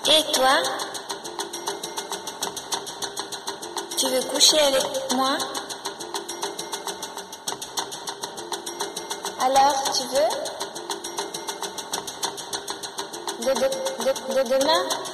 Et toi, tu veux coucher avec moi? Alors, tu veux? De demain?